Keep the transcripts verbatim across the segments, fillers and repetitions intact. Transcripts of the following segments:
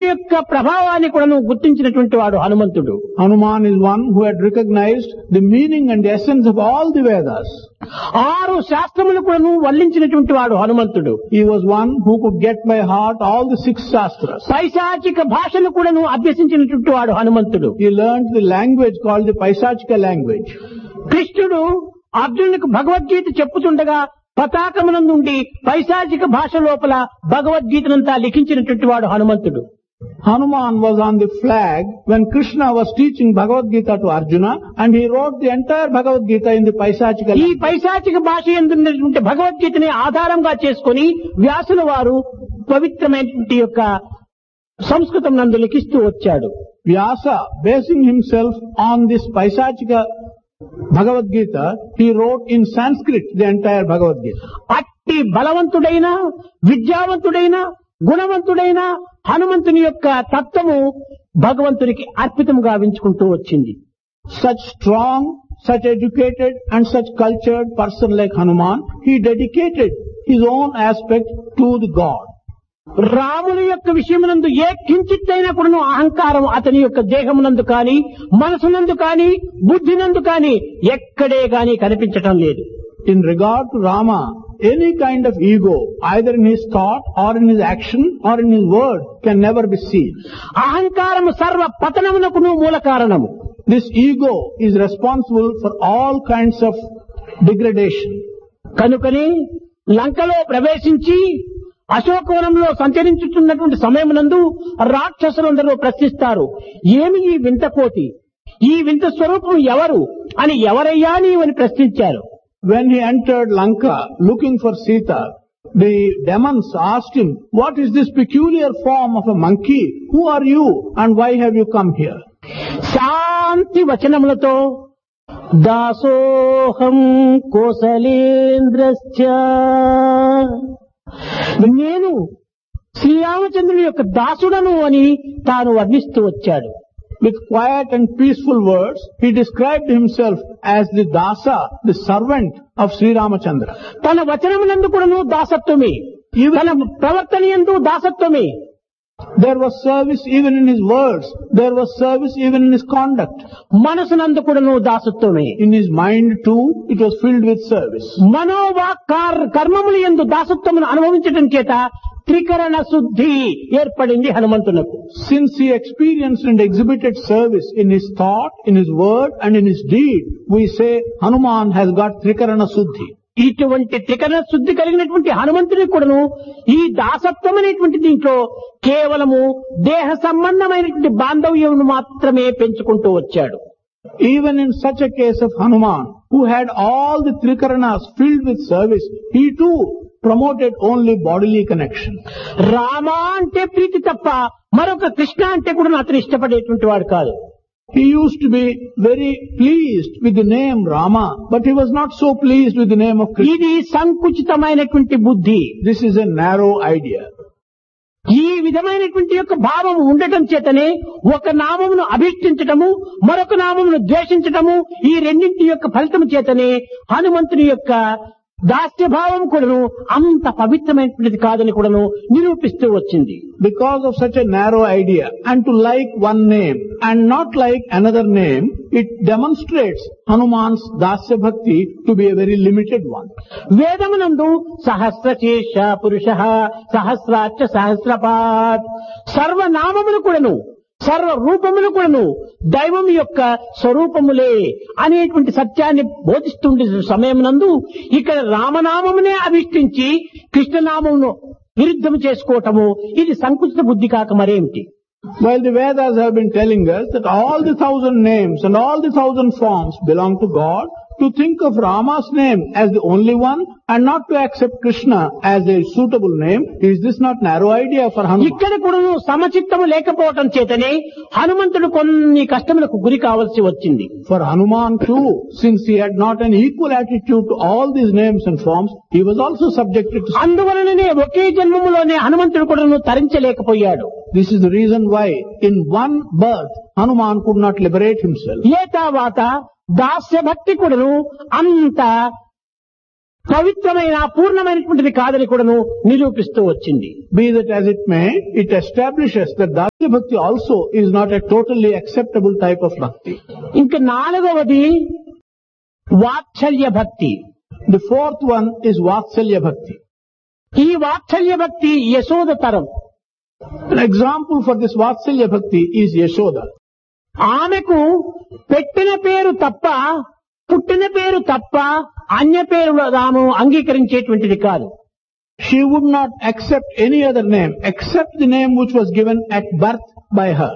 యొక్క ప్రభావాన్ని కూడా గుర్తించినటువంటి వాడు హనుమంతుడు. Hanuman is one who had recognized the meaning and the essence of all the Vedas. ఆరు శాస్త్రములు కూడా వల్లించినటువంటి వాడు హనుమంతుడు. He was one who could get by heart all the six shastras. పైశాచిక భాషను కూడా అభ్యసించినటువంటి వాడు హనుమంతుడు. He learned the language called the Paisachika language. కృష్ణుడు అర్జునుడికి భగవద్గీత చెప్పుతుండగా పతాకమునందుండి పైశాచిక భాష లోపల భగవద్గీతనంతా లిఖించినటువంటి వాడు హనుమంతుడు. Hanuman was on the flag when Krishna was teaching Bhagavad Gita to Arjuna, and he wrote the entire Bhagavad Gita in the Paisachika ఈ language. పైశాచిక భాష ఎందున్నటువంటి భగవద్గీతని ఆధారంగా చేసుకుని వ్యాసుల వారు పవిత్రమైనటువంటి యొక్క సంస్కృతం నందు లిఖిస్తూ వచ్చాడు. Vyasa, basing himself on this Paisachika Bhagavad Gita, he wrote in Sanskrit the entire Bhagavad Gita. అట్టి బలవంతుడైన విద్యావంతుడైన గుణవంతుడైన హనుమంతుని యొక్క తత్వము భగవంతునికి అర్పితము గావించుకుంటూ వచ్చింది. Such strong, such educated and such cultured person like Hanuman, he dedicated his own aspect to the God. రాముని యొక్క విషయమునందు ఏ కించిత్తైనా కూడా అహంకారం అతని యొక్క దేహమునందు కాని మనసునందు కాని బుద్ధినందు కాని ఎక్కడే గాని కనిపించటం లేదు. In regard to Rama, any kind of ego, either in his thought or in his action or in his word, can never be seen. అహంకారము సర్వ పతనమునకును మూల కారణము. This ego is responsible for all kinds of degradation. కనుకని లంకలో ప్రవేశించి అశోకవనంలో సంచరించుతున్నటువంటి సమయమునందు రాక్షసులందరూ ప్రశ్నిస్తారు, ఏమి ఈ వింత కోటి, ఈ వింత స్వరూపం ఎవరు అని ఎవరయ్యా నీవని ప్రశ్నించారు. When he entered Lanka looking for Sita, the demons asked him, what is this peculiar form of a monkey? Who are you and why have you come here? శాంతి వచనములతో దాసోహం కోసలేంద్రశ్చ, నేను శ్రీరామచంద్రుని యొక్క దాసుడను అని తాను వర్ణిస్తూ వచ్చాడు. With quiet and peaceful words, he described himself as the dasa, the servant of Sri Ramachandra. తన వచనమునందు కూడాను దాసత్వమే, తన ప్రవర్తన యందు దాసత్వమే. There was service even in his words. There was service even in his conduct. మనసునందు కూడాను దాసత్వమే. In his mind too, it was filled with service. మనోవాక్ కర్మముల యందు దాసత్వమును అనుభవించడం చేత త్రికరణ శుద్ధి ఏర్పడింది హనుమంతునకు. Since he experienced and exhibited service in his thought, in his word and in his deed, we say Hanuman has got Trikarana Suddhi. ఇటువంటి త్రికరణ శుద్ధి కలిగినటువంటి హనుమంతుని కూడాను ఈ దాసత్వం అనేటువంటి దీంట్లో కేవలము దేహ సంబంధమైనటువంటి బాంధవ్యమును మాత్రమే పెంచుకుంటూ వచ్చాడు. Even in such a case of Hanuman, who had all the Trikaranas filled with service, he too promoted only bodily connection. Rama అంటే ప్రీతి తప్ప మరొక కృష్ణ అంటే కూడా అతను ఇష్టపడేటువంటి వాడు కాదు. He used to be very pleased with the name Rama, but he was not so pleased with the name of Krishna. ఇది సంకుచితమైనటువంటి బుద్ధి. This is a narrow idea. ఈ విధమైనటువంటి యొక్క భావం ఉండటం చేతనే ఒక నామమును అభిష్టించటము మరొక నామమును ద్వేషించటము ఈ రెండింటి యొక్క ఫలితం చేతనే హనుమంతుని యొక్క దాస్య భావం కూడాను అంత పవిత్రమైనటువంటిది కాదని కూడాను నిరూపిస్తూ వచ్చింది. Because of such a narrow idea and to like one name and not like another name, it demonstrates Hanuman's dasya bhakti to be a very limited one. వేదమునందు సహస్రశీర్ష పురుష సహస్రాక్ష సహస్రపాత్ సర్వనామములు కూడాను సర్వ రూపములు కూడాను దైవం యొక్క స్వరూపములే అనేటువంటి సత్యాన్ని బోధిస్తుండే సమయమునందు ఇక్కడ రామనామమునే అభిష్టించి కృష్ణనామమును విరుద్ధము చేసుకోవటము ఇది సంకుచిత బుద్ధి కాక మరేమిటి? While the Vedas have been telling us that all the thousand names and all the thousand forms belong to God, to think of Rama's name as the only one and not to accept Krishna as a suitable name, is this not narrow idea for Hanuman? ఇక్కడ కూడా సమచిత్తము లేకపోవటం చేతనే హనుమంతుడు కొన్ని కష్టములకు గురి కావాల్సి వచ్చింది. For Hanuman too, since he had not an equal attitude to all these names and forms, he was also subjected to. అందువలననే ఒకే జన్మములోనే హనుమంతుడు కూడా తరించలేకపోయాడు. This is the reason why in one birth Hanuman could not liberate himself. ఏ తర్వాత దాస్య భక్తి కూడాను అంత పవిత్రమైన పూర్ణమైనటువంటిది కాదని కూడాను నిరూపిస్తూ వచ్చింది. Be that as it may, it establishes that Dasya Bhakti also is not a totally acceptable type of bhakti. ఇంకా నాలుగవది వాత్సల్య భక్తి. The fourth one is Vatsalya Bhakti. ఈ వాత్సల్య భక్తి యశోద తరం. An example for this Vatsalya Bhakti is Yashoda. ఆమెకు పెట్టిన పేరు తప్ప, పుట్టిన పేరు తప్ప అన్య పేరులు తాము అంగీకరించేటువంటిది కాదు. She would not accept any other name except the name which was given at birth by her.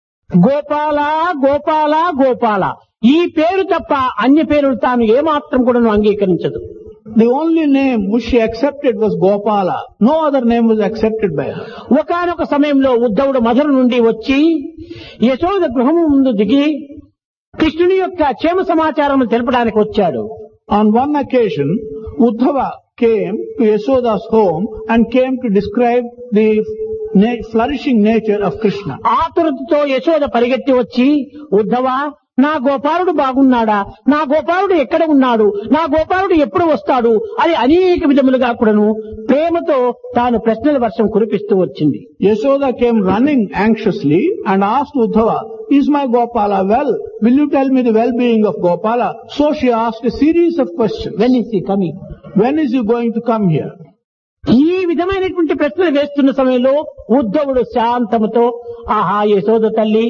Gopala Gopala Gopala ఈ పేరు తప్ప అన్య పేరులు తాను ఏమాత్రం కూడా అంగీకరించదు. The only name which she accepted was Gopala. No other name was accepted by her. ఒకానొక సమయంలో ఉద్ధవుడు మధుర నుండి వచ్చి యశోద గృహము ముందు దిగి కృష్ణుని యొక్క క్షేమ సమాచారం తెలపడానికి వచ్చాడు. On one occasion, Uddhava came to Yashoda's home and came to describe the na- flourishing nature of Krishna. ఆతురతతో Yashoda పరిగెత్తి వచ్చి ఉద్ధవ నా గోపాలుడు బాగున్నాడా, నా గోపాలుడు ఎక్కడ ఉన్నాడు, నా గోపాలుడు ఎప్పుడు వస్తాడు అని అనేక విధములుగా కూడాను ప్రేమతో తాను ప్రశ్నల వర్షం కురిపిస్తూ వచ్చింది. Yashoda came running anxiously and asked Uddhava, is my Gopala well? Will you tell me the well-being of Gopala? So she asked a series of questions. When is he coming? When is he going to come here? ఈ విధమైనటువంటి ప్రశ్నలు వేస్తున్న సమయంలో ఉద్ధవుడు శాంతముతో ఆహా యశోద తల్లి,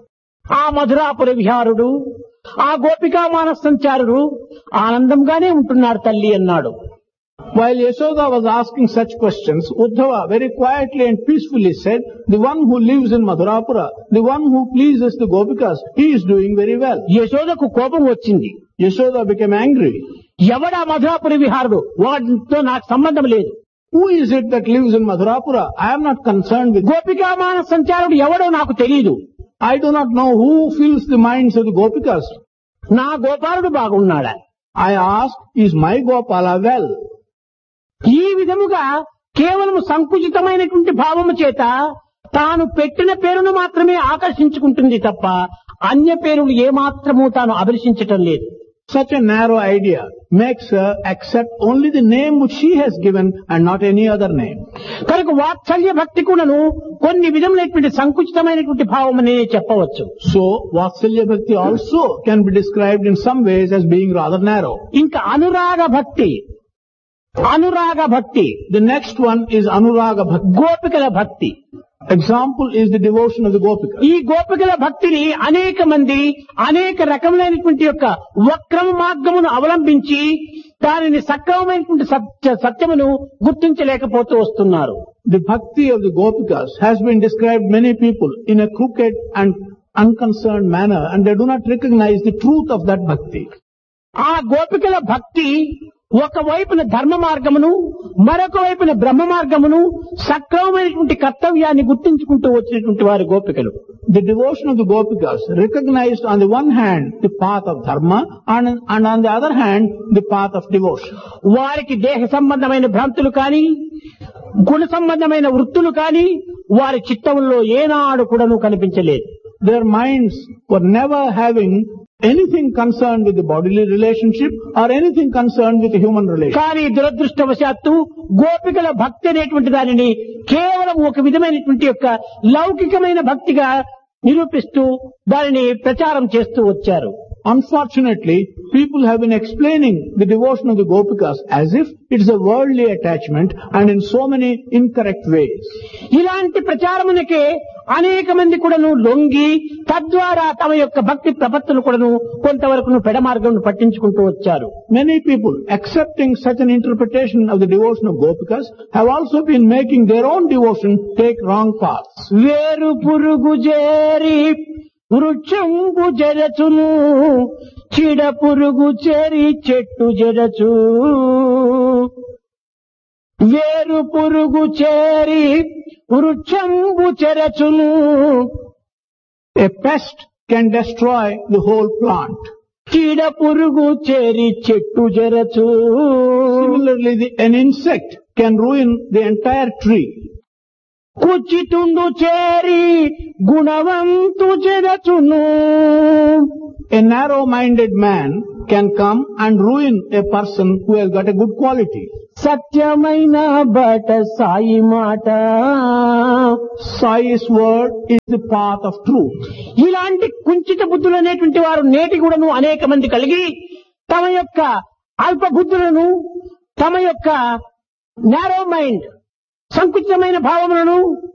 ఆ మధురాపుర విహారుడు, ఆ గోపికా మానస సంచారుడు ఆనందంగానే ఉంటున్నాడు తల్లి అన్నాడు. While Yashoda was asking such questions, Uddhava very quietly and peacefully said, the one who lives in Madhurapura, the one who pleases the Gopikas, he is doing very well. యశోదకు కోపం వచ్చింది. Yashoda became angry. ఎవడా మధురాపురి విహారుడు, వాటితో నాకు సంబంధం లేదు. Who is it that lives in Madhurapura? I am not concerned with. గోపికా మానస సంచారుడు ఎవడో నాకు తెలియదు. I do not know who fills the minds of the Gopikas. నా గోపాలుడు బాగున్నాడా? I ask, is my Gopala well? ఈ విధముగా కేవలం సంకుచితమైనటువంటి భావము చేత తాను పెట్టిన పేరును మాత్రమే ఆకర్షించుకుంటుంది తప్ప అన్య పేరులు ఏమాత్రము తాను అభిలషించటం లేదు. Such a narrow idea makes her accept only the name which she has given and not any other name. కనుక వాత్సల్య భక్తి కూడాను కొన్ని విధములైనటువంటి సంకుచితమైనటువంటి భావం అనే చెప్పవచ్చు. So, Vatsalya Bhakti also can be described in some ways as being rather narrow. ఇంకా అనురాగ భక్తి. అనురాగ భక్తి. The next one is Anuraga Bhakti. గోపికల భక్తి. Example is the devotion of the Gopika. ఈ గోపికల భక్తిని అనేక మంది అనేక రకములైనటువంటి యొక్క వక్రమ మార్గమును అవలంబించి దానిని సక్రమమైనటువంటి సత్య సత్యమును గుర్తించలేకపోతూ వస్తున్నారు. The bhakti of the Gopikas has been described many people in a crooked and unconcerned manner, and they do not recognize the truth of that bhakti. ఆ గోపికల భక్తి ఒకవైపున ధర్మ మార్గమును మరొక వైపున బ్రహ్మ మార్గమును సక్రమమైనటువంటి కర్తవ్యాన్ని గుర్తించుకుంటూ వచ్చినటువంటి వారి గోపికలు. The devotion of the Gopikas recognized on the one hand the path of dharma and, and on the other hand the path of devotion. వారికి దేహ సంబంధమైన భ్రాంతులు కానీ గుణ సంబంధమైన వృత్తులు కానీ వారి చిత్తంలో ఏనాడు కూడాను కనిపించలేదు. Their minds were never having anything concerned with the bodily relationship or anything concerned with the human relationship. కానీ దురదృష్టవశాత్తు గోపికల భక్తి అనేటువంటి దానిని కేవలం ఒక విధమైనటువంటి యొక్క లౌకికమైన భక్తిగా నిరూపిస్తూ దానిని ప్రచారం చేస్తూ వచ్చారు. Unfortunately, people have been explaining the devotion of the Gopikas as if it is a worldly attachment and in so many incorrect ways. ఇలాంటి ప్రచారమునకే అనేక మంది కూడాను లొంగి తద్వారా తమ యొక్క భక్తి ప్రపత్తులు కూడాను కొంతవరకు పెడమార్గం పట్టించుకుంటూ వచ్చారు. Many people accepting such an interpretation of the devotion of Gopikas have also been making their own devotion take wrong paths. వేరు పురుగు చేరి వృక్షంబు జరచును, చీడ పురుగు చేరి చెట్టు జరచు. వేరు పురుగు చేరి వృక్షంబు చెరచును. A pest can destroy the whole plant. చీడ పురుగు చేరి చెట్టు జరచు. Similarly, the, an insect can ruin the entire tree. కుచితుండు చేరి గుణవంతు జరచును. A narrow-minded man can come and ruin a person who has got a good quality. సత్యమైన బట సాయి మాట, Sai's word is the path of truth. ఇలాంటి కుంచిత బుద్ధులు అనేటువంటి వారు నేటి కూడాను అనేక మంది కలిగి తమ యొక్క అల్ప బుద్ధులను, తమ యొక్క నారో మైండ్ సంకుచితమైన భావములను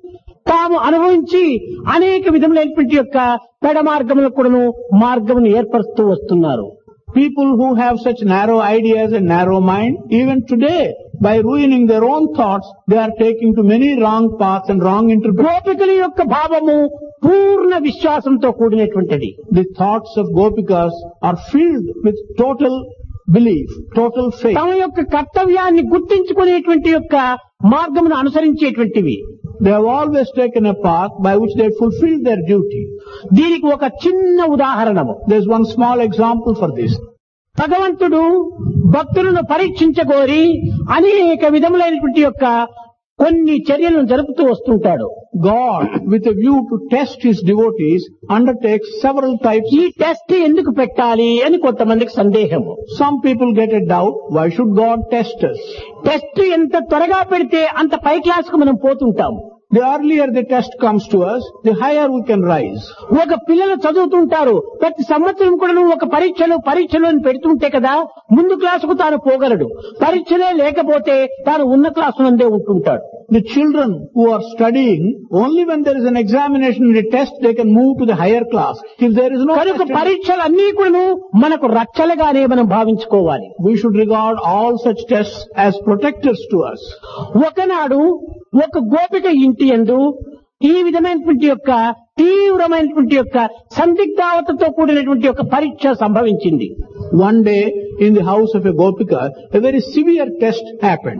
తాము అనుభవించి అనేక విధములైనటువంటి యొక్క పెడ మార్గములకు కూడాను మార్గమును ఏర్పరుస్తూ వస్తున్నారు. People who have such narrow ideas and narrow mind, even today, by ruining their own thoughts, they are taking to many wrong paths and wrong interpretations. గోపికల యొక్క భావము పూర్ణ విశ్వాసంతో కూడినటువంటిది. The thoughts of Gopikas are filled with total belief, total faith. తమ యొక్క కర్తవ్యాన్ని గుర్తించుకునేటువంటి యొక్క మార్గమును అనుసరించేటువంటివి. They have always taken a path by which they fulfill their duty. దీనికి ఒక చిన్న ఉదాహరణము. There is one small example for this. భగవంతుడు భక్తులను పరీక్షించగోరి అనేక విధములైనటువంటి యొక్క కొన్ని చర్యలను జరుపుతూ వస్తుంటాడు. God, with a view to test his devotees, undertakes several types. ఈ టెస్ట్ ఎందుకు పెట్టాలి అని కొంతమందికి సందేహము. Some people get a doubt, why should God test us? Test ఎంత త్వరగా పెడితే అంత పై క్లాస్ కు మనం పోతుంటాం. The earlier the test comes to us, the higher we can rise. ఒక పిల్లలు చదువుతుంటారు, ప్రతి సంవత్సరం కూడా ఒక పరీక్షలు పరీక్షలు అని పెడుతుంటే కదా ముందు క్లాసుకు తాను పోగలడు. పరీక్షలే లేకపోతే తాను ఉన్న class నందే ఉంటుంటాడు. The children who are studying, only when there is an examination and a test, they can move to the higher class. If there is no కనుక test, పరీక్షలన్నీ కూడా మనకు రక్షలుగానే మనం భావించుకోవాలి. we should regard all such tests as protectors to us. ఒకనాడు ఒక గోపిక ఇంటి యందు ఈ విధమైనటువంటి యొక్క తీవ్రమైనటువంటి యొక్క సందిగ్ధావతతో కూడినటువంటి యొక్క పరీక్ష సంభవించింది. One day, in the house of a Gopika, a very severe test happened.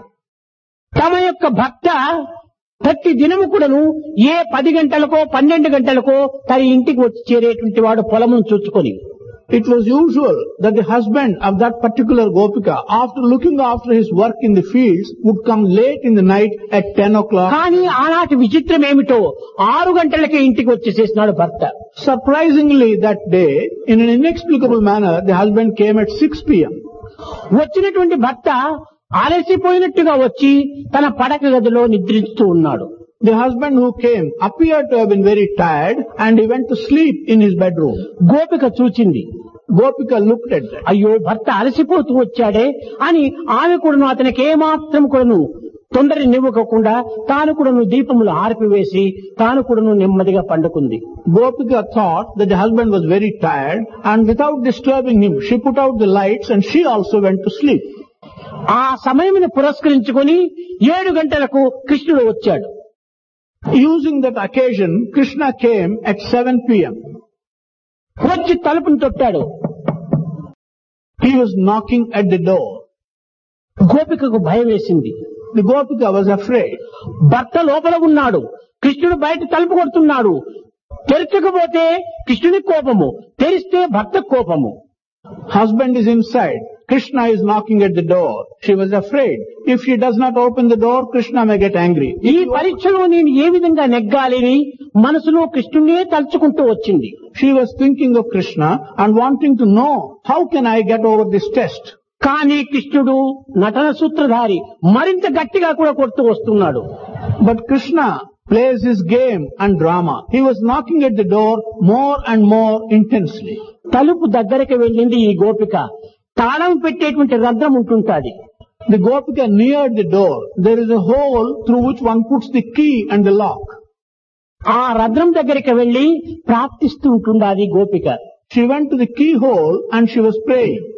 తమ యొక్క భర్త ప్రతి దినము కూడాను ఏ పది గంటలకో పన్నెండు గంటలకో తన ఇంటికి వచ్చి చేరేటువంటి వాడు పొలమును చూసుకొని. It was usual that the husband of that particular Gopika, after looking after his work in the fields, would come late in the night at ten o'clock. కానీ ఆనాటి విచిత్రం ఏమిటో ఆరు గంటలకే ఇంటికి వచ్చేసేసినాడు భర్త. Surprisingly that day, in an inexplicable manner, the husband came at six p m వచ్చినటువంటి భర్త అలసిపోయినట్టుగా వచ్చి తన పడక గదిలో నిద్రిస్తూ ఉన్నాడు. The husband who came appeared to have been very tired and he went to sleep in his bedroom. గోపిక చూచింది. Gopika looked at that. అయ్యో భర్త అలసిపోతూ వచ్చాడే అని ఆమె కూడాను అతనికి ఏమాత్రం కూడాను తొందర నివ్వకుండా తాను కూడాను దీపములు ఆర్పివేసి తాను కూడాను నెమ్మదిగా పండుకుంది. Gopika thought that the husband was very tired and without disturbing him, she put out the lights and she also went to sleep. ఆ సమయమును పురస్కరించుకొని ఏడు గంటలకు కృష్ణుడు వచ్చాడు. Using that occasion, Krishna came at seven p m వచ్చి తలుపును తొట్టాడు. He was knocking at the door. గోపికకు భయం వేసింది. The Gopika was afraid. భర్త లోపల ఉన్నాడు, కృష్ణుడు బయట తలుపు కొడుతున్నాడు. తెరచకపోతే కృష్ణుని కోపము, తెరిస్తే భర్త కోపము. Husband is inside. Krishna is knocking at the door. She was afraid. If she does not open the door, Krishna may get angry. ఈ పరీక్షలో నేను ఏ విధంగా నెగ్గాలని మనసులో కృష్ణునే తలుచుకుంటూ వచ్చింది. She was thinking of Krishna and wanting to know, how can I get over this test? కానీ కృష్ణుడు నటన సూత్రధారి మరింత గట్టిగా కూడా కొడుతూ వస్తున్నాడు. But Krishna plays his game and drama. He was knocking at the door more and more intensely. తలుపు దగ్గరికి వెళ్ళింది ఈ గోపిక. తాళం పెట్టేటువంటి రంధ్రం ఉంటుంటాది. The Gopika neared the door. There is a hole through which one puts the key and the lock. ఆ రంధ్రం దగ్గరికి వెళ్లి ప్రార్థిస్తూ ఉంటుండాది గోపిక. She went to the keyhole and she was praying.